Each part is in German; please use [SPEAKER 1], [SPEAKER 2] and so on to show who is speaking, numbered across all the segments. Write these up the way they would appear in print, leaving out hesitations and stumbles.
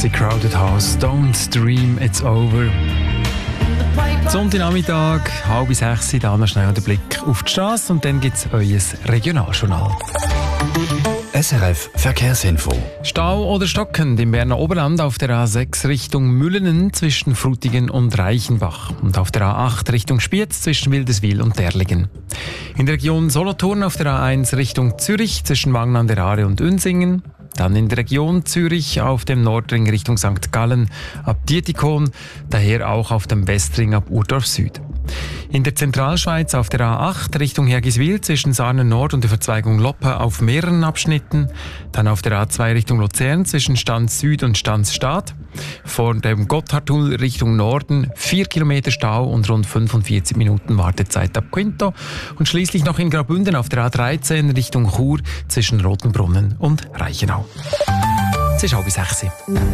[SPEAKER 1] Crowded House, Don't Dream It's Over. Sonntagnachmittag, 5:30, da noch schnell den Blick auf die Straße und dann gibt es euer Regionaljournal.
[SPEAKER 2] SRF Verkehrsinfo.
[SPEAKER 1] Stau oder stockend im Berner Oberland auf der A6 Richtung Müllenen zwischen Frutigen und Reichenbach und auf der A8 Richtung Spiez zwischen Wildeswil und Derlingen. In der Region Solothurn auf der A1 Richtung Zürich zwischen Wangen an der Aare und Unsingen. Dann in der Region Zürich auf dem Nordring Richtung St. Gallen ab Dietikon, daher auch auf dem Westring ab Urdorf Süd. In der Zentralschweiz auf der A8 Richtung Hergiswil zwischen Sarnen Nord und der Verzweigung Loppe auf mehreren Abschnitten. Dann auf der A2 Richtung Luzern zwischen Stanz Süd und Stanz Stadt. Vor dem Gotthardtunnel Richtung Norden 4 Kilometer Stau und rund 45 Minuten Wartezeit ab Quinto. Und schließlich noch in Graubünden auf der A13 Richtung Chur zwischen Rotenbrunnen und Reichenau. Es ist 5:30.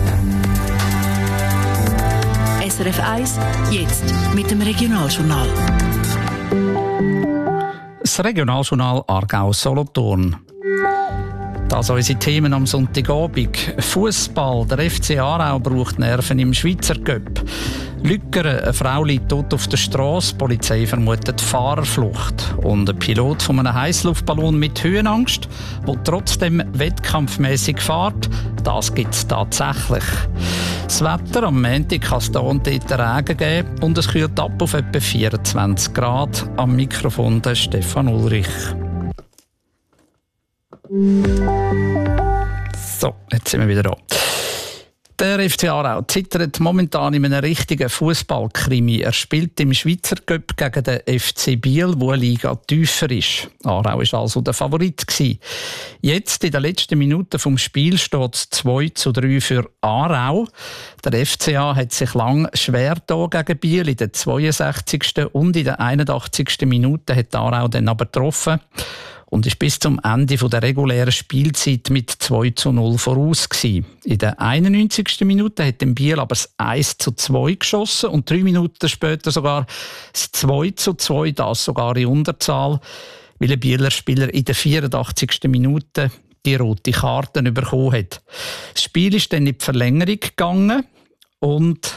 [SPEAKER 3] SRF 1, jetzt mit dem Regionaljournal.
[SPEAKER 4] Das Regionaljournal Aargau-Solothurn. Das sind unsere Themen am Sonntagabend. Fußball. Der FC Aarau braucht Nerven im Schweizer Cup. Lückeren. Eine Frau liegt tot auf der Straße. Die Polizei vermutet Fahrerflucht. Und ein Pilot von einem Heissluftballon mit Höhenangst, der trotzdem wettkampfmäßig fährt. Das gibt es tatsächlich. Das Wetter am Montag kann es hier und dort Regen geben und es kühlt ab auf etwa 24 Grad. Am Mikrofon der Stefan Ulrich. So, jetzt sind wir wieder da. Der FC Aarau zittert momentan in einem richtigen Fußballkrimi. Er spielt im Schweizer Cup gegen den FC Biel, wo eine Liga tiefer ist. Aarau war also der Favorit gewesen. Jetzt, in den letzten Minuten vom Spiel, steht es 2:3 für Aarau. Der FCA hat sich lang schwer da gegen Biel. In der 62. und in der 81. Minute hat Aarau dann aber getroffen und ist bis zum Ende der regulären Spielzeit mit 2:0 voraus gewesen. In der 91. Minute hat Biel aber das 1:2 geschossen und 3 Minuten später sogar das 2:2, das sogar in Unterzahl, weil ein Bieler Spieler in der 84. Minute die rote Karte bekommen hat. Das Spiel ist dann in die Verlängerung gegangen und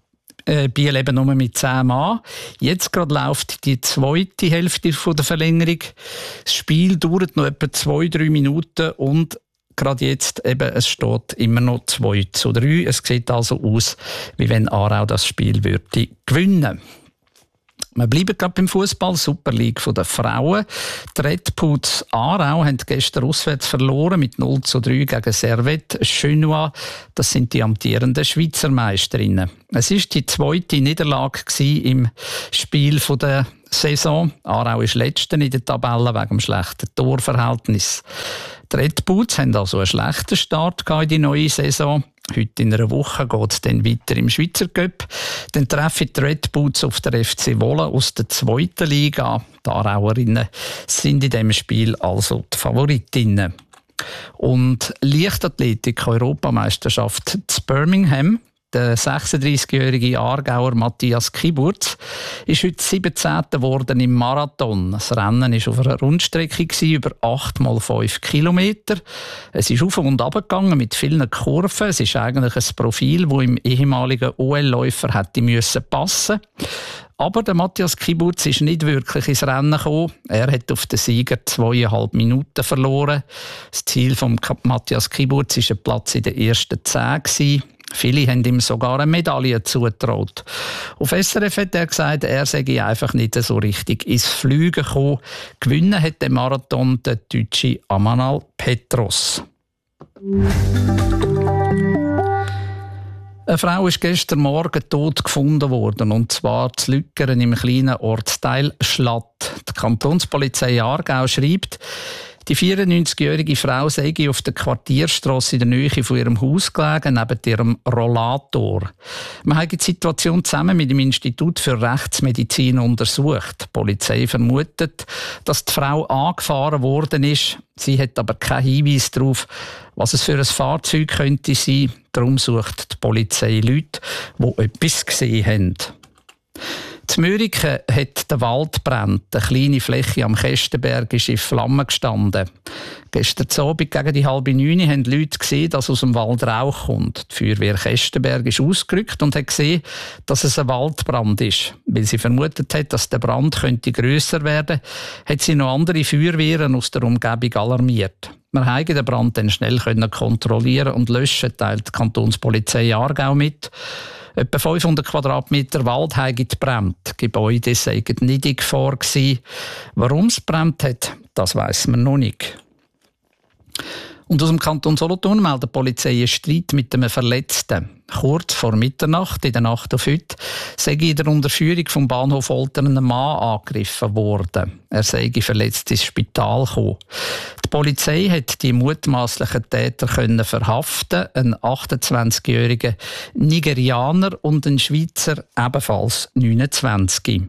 [SPEAKER 4] Biel eben nur mit 10 Mann. Jetzt gerade läuft die zweite Hälfte der Verlängerung. Das Spiel dauert noch etwa 2-3 Minuten und gerade jetzt eben, es steht immer noch 2:3. Es sieht also aus, wie wenn Aarau das Spiel würde gewinnen. Wir bleiben gerade beim Fußball, Super League der Frauen. Die Red Pouts Aarau haben gestern auswärts verloren mit 0:3 gegen Servette Chenois. Das sind die amtierenden Schweizer Meisterinnen. Es war die zweite Niederlage im Spiel der Saison. Aarau ist Letzte in der Tabelle wegen dem schlechten Torverhältnis. Die Red Pouts haben also einen schlechten Start in die neue Saison. Heute in einer Woche geht es dann weiter im Schweizer Cup. Dann treffen die Red Pouts auf der FC Wolle aus der 2. Liga. Die Aarauerinnen sind in diesem Spiel also die Favoritinnen. Und Leichtathletik-Europameisterschaft zu Birmingham. Der 36-jährige Aargauer Matthias Kiburz ist heute 17. geworden im Marathon. Das Rennen war auf einer Rundstrecke über 8x5 Kilometer. Es ist auf und ab gegangen mit vielen Kurven. Es ist eigentlich ein Profil, das im ehemaligen OL-Läufer hätte passen müssen. Aber der Matthias Kiburz ist nicht wirklich ins Rennen gekommen. Er hat auf den Sieger 2,5 Minuten verloren. Das Ziel von Matthias Kiburz war ein Platz in den ersten 10 gewesen. Viele haben ihm sogar eine Medaille zugetraut. Auf SRF hat er gesagt, er sei einfach nicht so richtig ins Fliegen gekommen. Gewonnen hat den Marathon der deutsche Amanal Petros. Eine Frau ist gestern Morgen tot gefunden worden, und zwar zu Lückeren im kleinen Ortsteil Schlatt. Die Kantonspolizei Aargau schreibt, die 94-jährige Frau sei auf der Quartierstrasse in der Nähe von ihrem Haus gelegen, neben ihrem Rollator. Man hat die Situation zusammen mit dem Institut für Rechtsmedizin untersucht. Die Polizei vermutet, dass die Frau angefahren worden ist. Sie hat aber keinen Hinweis darauf, was es für ein Fahrzeug könnte sein. Darum sucht die Polizei Leute, die etwas gesehen haben. In Mürike hat der Wald gebrannt. Eine kleine Fläche am Kestenberg ist in Flammen gestanden. Gestern Abend gegen die 8:30 haben die Leute gesehen, dass aus dem Wald Rauch kommt. Die Feuerwehr Kestenberg ist ausgerückt und hat gesehen, dass es ein Waldbrand ist. Weil sie vermutet hat, dass der Brand könnte grösser werden, hat sie noch andere Feuerwehren aus der Umgebung alarmiert. Wir haben den Brand dann schnell kontrollieren und löschen, teilt die Kantonspolizei Aargau mit. Etwa 500 Quadratmeter Wald haben gebrannt. Die Gebäude seien nicht in Gefahr gewesen. Warum es gebrannt hat, das weiss man noch nicht. Und aus dem Kanton Solothurn meldet die Polizei einen Streit mit einem Verletzten. Kurz vor Mitternacht, in der Nacht auf heute, sei in der Unterführung vom Bahnhof Olten ein Mann angegriffen worden. Er sei verletzt ins Spital gekommen. Die Polizei hat die mutmaßlichen Täter verhaften, einen 28-jährigen Nigerianer und einen Schweizer, ebenfalls 29.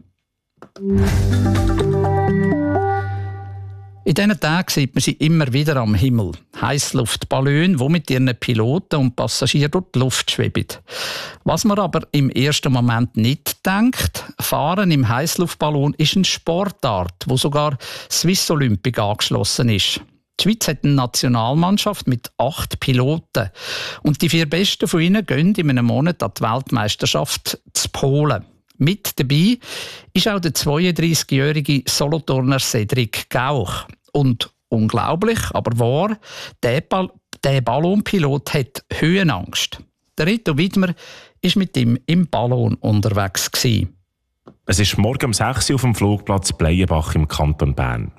[SPEAKER 4] In diesen Tagen sieht man sie immer wieder am Himmel. Heissluftballone, die mit ihren Piloten und Passagieren durch die Luft schweben. Was man aber im ersten Moment nicht denkt, Fahren im Heissluftballon ist eine Sportart, wo sogar Swiss Olympic angeschlossen ist. Die Schweiz hat eine Nationalmannschaft mit 8 Piloten. Und die 4 Besten von ihnen gehen in einem Monat an die Weltmeisterschaft zu Polen. Mit dabei ist auch der 32-jährige Solothurner Cedric Gauch. Und unglaublich, aber wahr, der Ballonpilot hat Höhenangst. Der Rito Widmer war mit ihm im Ballon unterwegs gewesen.
[SPEAKER 5] Es ist morgen um 6 Uhr auf dem Flugplatz Bleienbach im Kanton Bern.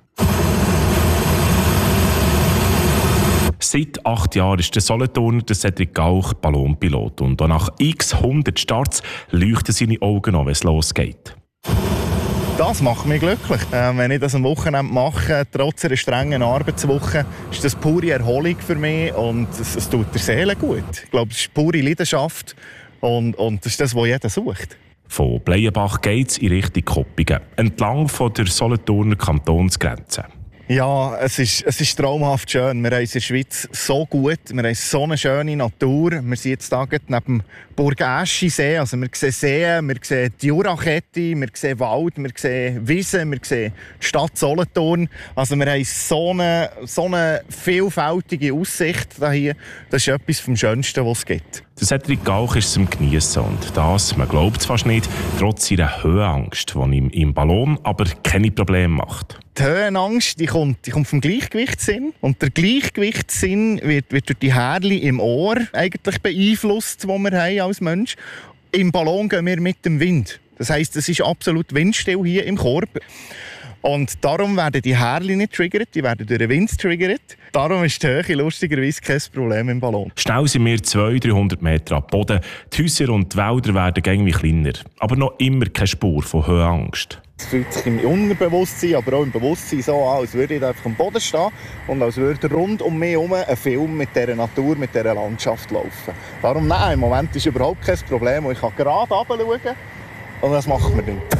[SPEAKER 5] Seit 8 Jahren ist der Solothurner Cedric Gauch Ballonpilot und auch nach x 100 Starts leuchten seine Augen an, wenn es losgeht.
[SPEAKER 6] Das macht mich glücklich. Wenn ich das am Wochenende mache, trotz einer strengen Arbeitswoche, ist das pure Erholung für mich und es tut der Seele gut. Ich glaube, es ist pure Leidenschaft und das ist das, was jeder sucht.
[SPEAKER 5] Von Bleienbach geht es in Richtung Koppingen, entlang von der Solothurner Kantonsgrenze.
[SPEAKER 6] Ja, es ist traumhaft schön. Wir haben es in der Schweiz so gut. Wir haben so eine schöne Natur. Wir sind jetzt hier neben dem Burg-Eschi-See. Also wir sehen Seen, wir sehen die Jurakette, wir sehen Wald, wir sehen Wiesen, wir sehen die Stadt Solothurn. Also wir haben so eine vielfältige Aussicht hier. Das ist etwas vom Schönsten, was es gibt.
[SPEAKER 5] Der Cedric Gauch ist es am Geniessen und das, man glaubt es fast nicht, trotz seiner Höhenangst, die ihm im Ballon aber keine Probleme macht.
[SPEAKER 6] Die Höhenangst die kommt vom Gleichgewichtssinn. Und der Gleichgewichtssinn wird durch die Härchen im Ohr eigentlich beeinflusst, die wir haben als Mensch. Im Ballon gehen wir mit dem Wind. Das heisst, es ist absolut windstill hier im Korb. Und darum werden die Härchen nicht triggert, die werden durch den Wind triggert. Darum ist die Höhe lustigerweise kein Problem im Ballon.
[SPEAKER 5] Schnell sind wir 200-300 Meter am Boden. Die Häuser und die Wälder werden irgendwie kleiner. Aber noch immer keine Spur von Höhenangst.
[SPEAKER 6] Es fühlt sich im Unterbewusstsein, aber auch im Bewusstsein so an, als würde ich einfach am Boden stehen und als würde rund um mich herum ein Film mit dieser Natur, mit dieser Landschaft laufen. Darum, nein, im Moment ist überhaupt kein Problem. Ich kann gerade runterschauen und das macht mir nichts.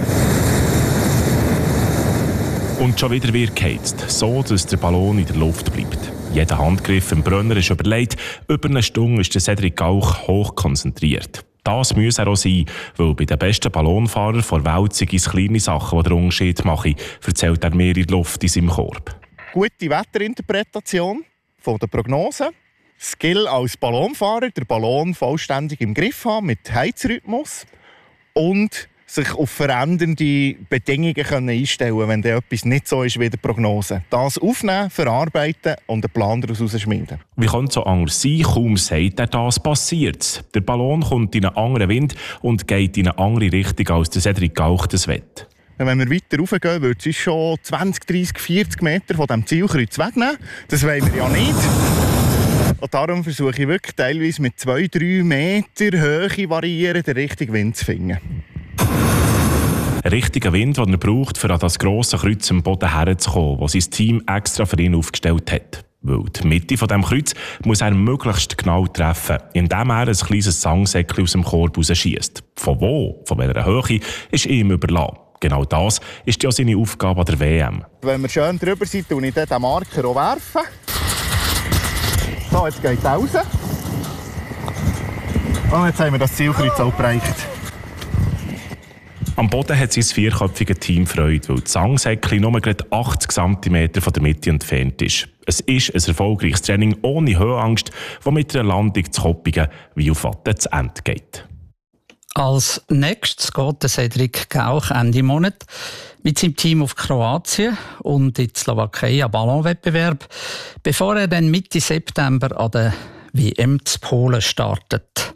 [SPEAKER 5] Und schon wieder wird geheizt, so dass der Ballon in der Luft bleibt. Jeder Handgriff im Brenner ist überlegt. Über eine Stunde ist der Cedric Gauch hoch konzentriert. Das muss er auch sein, weil bei den besten Ballonfahrern vor Welt sind es kleine Sachen, die den Unterschied machen, erzählt er mehr in der Luft in seinem Korb.
[SPEAKER 6] Gute Wetterinterpretation von der Prognose. Skill als Ballonfahrer, den Ballon vollständig im Griff haben mit Heizrhythmus und sich auf verändernde Bedingungen einstellen können, wenn etwas nicht so ist wie die Prognose. Das aufnehmen, verarbeiten und einen Plan daraus schmieden.
[SPEAKER 5] Wie könnte es so anders sein? Kaum sagt er das, passiert. Der Ballon kommt in einen anderen Wind und geht in eine andere Richtung, als der Cedric Gauch das will.
[SPEAKER 6] Wenn wir weiter raufgehen, würde es uns schon 20, 30, 40 Meter von diesem Zielkreuz wegnehmen. Das wollen wir ja nicht. Und darum versuche ich wirklich teilweise mit 2-3 Meter Höhe variieren, den richtigen Wind zu finden.
[SPEAKER 5] Ein richtiger Wind, den er braucht, um an das grosse Kreuz am Boden herzukommen, das sein Team extra für ihn aufgestellt hat. Weil die Mitte von diesem Kreuz muss er möglichst genau treffen, indem er ein kleines Sangsäckchen aus dem Korb rausschiesst. Von wo, von welcher Höhe, ist ihm überlassen. Genau das ist ja seine Aufgabe an der WM.
[SPEAKER 6] Wenn wir schön drüber sind, werfe ich den Marker auch werfen. So, jetzt geht er raus. Und jetzt haben wir das Zielkreuz auch bereicht.
[SPEAKER 5] Am Boden hat sein vierköpfiges Team Freude, weil das Sangsäckchen nur gerade 80 cm von der Mitte entfernt ist. Es ist ein erfolgreiches Training ohne Höhenangst, das mit einer Landung zu Koppingen wie auf Watte zu Ende geht.
[SPEAKER 4] Als nächstes geht der Cedric Gauch Ende Monat mit seinem Team auf Kroatien und in die Slowakei am Ballonwettbewerb, bevor er dann Mitte September an der WM zu Polen startet.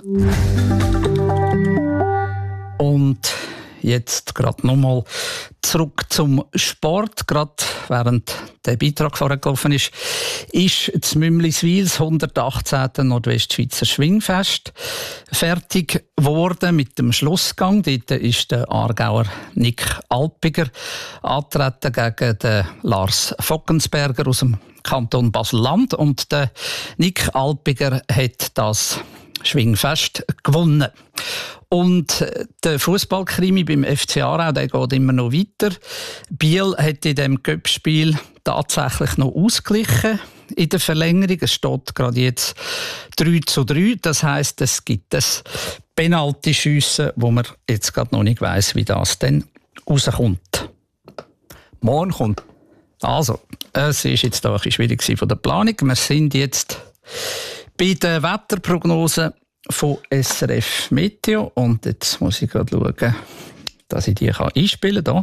[SPEAKER 4] Und jetzt gerade nochmal zurück zum Sport. Gerade während der Beitrag vorher gelaufen ist das Mümliswil, das 118. Nordwestschweizer Schwingfest, fertig geworden mit dem Schlussgang. Dort ist der Aargauer Nick Alpiger antreten gegen den Lars Fockensberger aus dem Kanton Basel-Land. Und der Nick Alpiger hat das Schwingfest gewonnen. Und der Fußballkrimi beim FC Aarau, der geht immer noch weiter. Biel hat in diesem Cup-Spiel tatsächlich noch ausgeglichen in der Verlängerung. Es steht gerade jetzt 3:3. Das heisst, es gibt ein Penaltyschiessen, wo man jetzt gerade noch nicht weiss, wie das dann rauskommt. Morgen kommt. Also, es war jetzt da ein bisschen schwierig von der Planung. Wir sind jetzt bei der Wetterprognose von SRF Meteo. Und jetzt muss ich gerade schauen, dass ich die einspielen kann.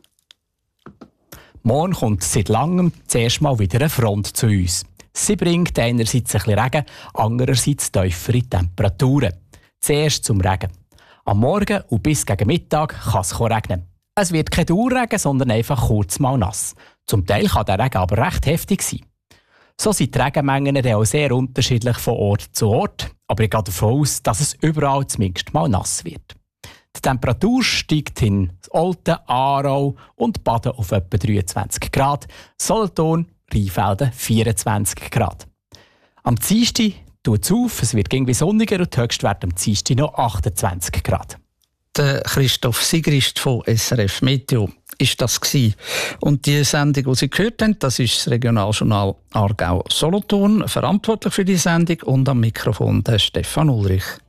[SPEAKER 7] Morgen kommt seit langem zuerst mal wieder eine Front zu uns. Sie bringt einerseits ein bisschen Regen, andererseits tiefere Temperaturen. Zuerst zum Regen. Am Morgen und bis gegen Mittag kann es regnen. Es wird kein Dauerregen, sondern einfach kurz mal nass. Zum Teil kann der Regen aber recht heftig sein. So sind die Regenmengen dann auch sehr unterschiedlich von Ort zu Ort, aber ich gehe davon aus, dass es überall zumindest mal nass wird. Die Temperatur steigt in Olten, Aarau und Baden auf etwa 23 Grad, Solothurn, Rheinfelden 24 Grad. Am Dienstag tut es auf, es wird irgendwie sonniger und die Höchstwerte am Dienstag noch 28 Grad.
[SPEAKER 4] Der Christoph Sigrist von SRF Meteo ist das gewesen. Und die Sendung, die Sie gehört haben, das ist das Regionaljournal Aargau-Solothurn, verantwortlich für die Sendung, und am Mikrofon der Stefan Ulrich.